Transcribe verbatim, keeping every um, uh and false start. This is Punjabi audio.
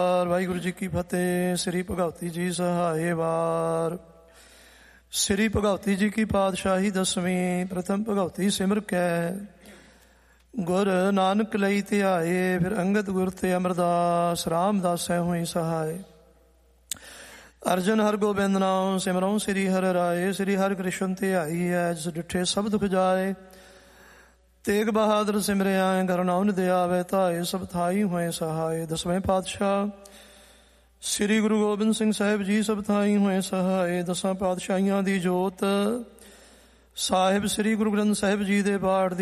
ਵਾਹਿਗੁਰੂ ਜੀ ਕੀ ਫਤਿਹ। ਸ੍ਰੀ ਭਗਵਤੀ ਜੀ ਸਹਾਏ ਵਾਰ। ਸ੍ਰੀ ਭਗਵਤੀ ਜੀ ਕੀ ਪਾਤਸ਼ਾਹੀ ਦਸਵੀਂ। ਪ੍ਰਥਮ ਭਗਵਤੀ ਸਿਮਰ ਕੈ ਗੁਰ ਨਾਨਕ ਲਈ ਧਿਆਏ। ਫਿਰ ਅੰਗਦ ਗੁਰ ਤੇ ਅਮਰਦਾਸ ਰਾਮਦਾਸੈ ਹੋਈ ਸਹਾਏ। ਅਰਜਨ ਹਰ ਗੋਬਿੰਦ ਨਾਮ ਸਿਮਰਉ ਸ੍ਰੀ ਹਰਿ ਰਾਏ। ਸ੍ਰੀ ਹਰਿ ਕ੍ਰਿਸ਼ਨ ਧਿਆਈ ਹੈ ਜਿਸ ਡਿਠੇ ਸਭ ਦੁਖ ਜਾਏ। ਤੇਗ ਬਹਾਦਰ ਸਿਮਰਿਆ ਘਰ ਨਾਉਨ ਦਿਆਵੇ ਧਾਏ। ਸਭ ਥਾਈ ਹੋਏ ਸਹਾਏ। ਦਸਵੇਂ ਪਾਤਸ਼ਾਹ ਸ੍ਰੀ ਗੁਰੂ ਗੋਬਿੰਦ ਸਿੰਘ ਸਾਹਿਬ ਜੀ ਸਭ ਥਾਈ ਹੋਏ ਸਹਾਏ। ਦਸਾਂ ਪਾਤਸ਼ਾਹੀਆਂ ਦੀ ਜੋਤ ਸਾਹਿਬ ਸ੍ਰੀ ਗੁਰੂ ਗ੍ਰੰਥ ਸਾਹਿਬ ਜੀ ਦੇ ਪਾਠ ਦੀ